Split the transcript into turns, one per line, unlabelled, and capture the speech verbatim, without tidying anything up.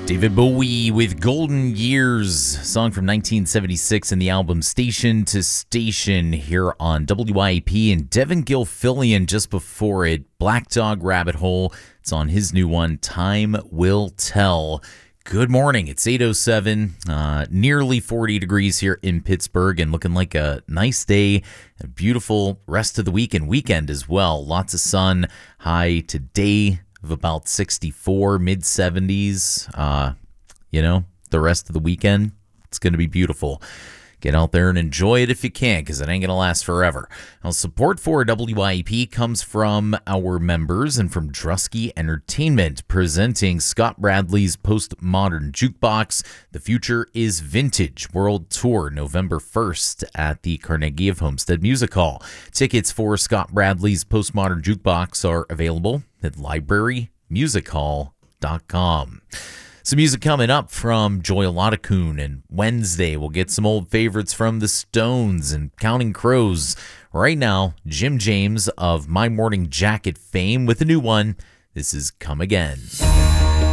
David Bowie with Golden Years, song from nineteen seventy-six in the album Station to Station here on W I A P, and Devin Gilfillian just before it, Black Dog Rabbit Hole. It's on his new one, Time Will Tell. Good morning. It's eight oh seven, uh, nearly forty degrees here in Pittsburgh, and looking like a nice day, a beautiful rest of the week and weekend as well. Lots of sun, high today of about sixty-four, mid seventies. Uh, you know, the rest of the weekend, it's going to be beautiful. Get out there and enjoy it if you can, because it ain't going to last forever. Now, support for W I A P comes from our members and from Drusky Entertainment, presenting Scott Bradley's Postmodern Jukebox, The Future is Vintage World Tour, November first at the Carnegie of Homestead Music Hall. Tickets for Scott Bradley's Postmodern Jukebox are available at library music hall dot com. Some music coming up from Joy Olatakun, and Wednesday we'll get some old favorites from the Stones and Counting Crows. Right now, Jim James of My Morning Jacket fame with a new one. This is Come Again.